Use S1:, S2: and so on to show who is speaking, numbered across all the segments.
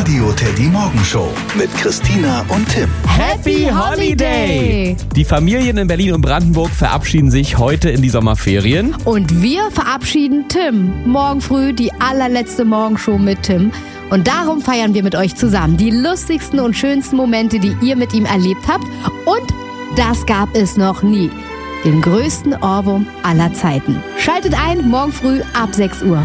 S1: Radio Teddy Morgenshow mit Christina und Tim.
S2: Happy Holiday! Die Familien in Berlin und Brandenburg verabschieden sich heute in die Sommerferien.
S3: Und wir verabschieden Tim. Morgen früh die allerletzte Morgenshow mit Tim. Und darum feiern wir mit euch zusammen die lustigsten und schönsten Momente, die ihr mit ihm erlebt habt. Und das gab es noch nie. Den größten Ohrwurm aller Zeiten. Schaltet ein, morgen früh ab 6 Uhr.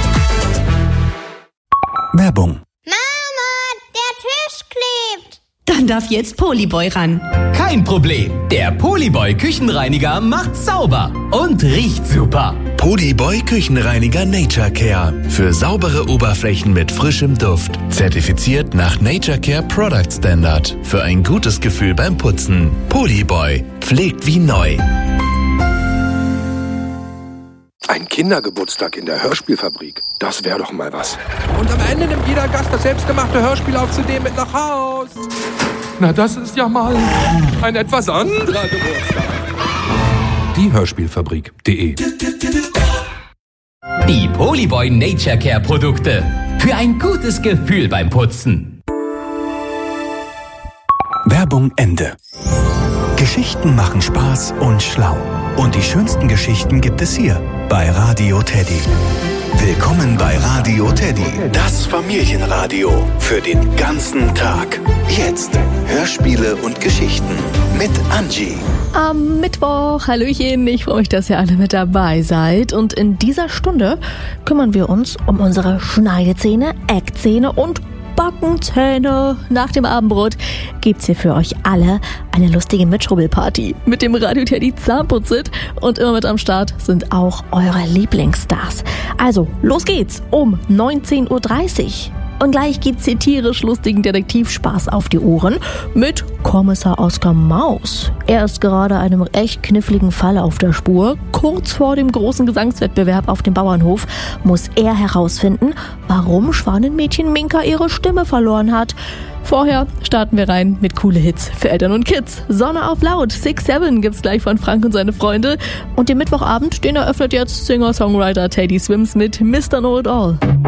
S1: Werbung.
S4: Mama, der Tisch klebt.
S5: Dann darf jetzt Polyboy ran.
S6: Kein Problem. Der Polyboy Küchenreiniger macht sauber und riecht super.
S1: Polyboy Küchenreiniger Nature Care. Für saubere Oberflächen mit frischem Duft. Zertifiziert nach Nature Care Product Standard. Für ein gutes Gefühl beim Putzen. Polyboy. Pflegt wie neu.
S7: Ein Kindergeburtstag in der Hörspielfabrik. Das wäre doch mal was. Und am Ende nimmt jeder Gast das selbstgemachte Hörspiel auf CD mit nach Haus. Na, das ist ja mal ein etwas anderer Geburtstag. Die Hörspielfabrik.de.
S6: Die Polyboy Nature Care Produkte. Für ein gutes Gefühl beim Putzen.
S1: Werbung Ende. Geschichten machen Spaß und schlau. Und die schönsten Geschichten gibt es hier bei Radio Teddy. Willkommen bei Radio Teddy, das Familienradio für den ganzen Tag. Jetzt Hörspiele und Geschichten mit Angie.
S8: Am Mittwoch, Hallöchen, ich freue mich, dass ihr alle mit dabei seid. Und in dieser Stunde kümmern wir uns um unsere Schneidezähne, Eckzähne und Backenzähne. Nach dem Abendbrot gibt's hier für euch alle eine lustige Mitschrubbelparty mit dem Radio Teddy Zahnputzit. Und immer mit am Start sind auch eure Lieblingsstars. Also, los geht's um 19.30 Uhr. Und gleich gibt's hier tierisch lustigen Detektivspaß auf die Ohren mit Kommissar Oskar Maus. Er ist gerade einem echt kniffligen Fall auf der Spur. Kurz vor dem großen Gesangswettbewerb auf dem Bauernhof muss er herausfinden, warum Schwanenmädchen Minka ihre Stimme verloren hat. Vorher starten wir rein mit coole Hits für Eltern und Kids. Sonne auf laut, 6-7 gibt's gleich von Frank und seine Freunde. Und den Mittwochabend, den eröffnet jetzt Singer-Songwriter Teddy Swims mit Mr. Know It All.